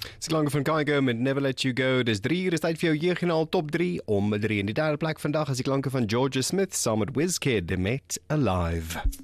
Dis klanke van Kygo met Never Let You Go. Dis 3 uur, is tyd vir jou jeugjoernaal top 3 om 3 in die derde plek vandag is die klanke van Georgia Smith saam met Wizkid met Alive.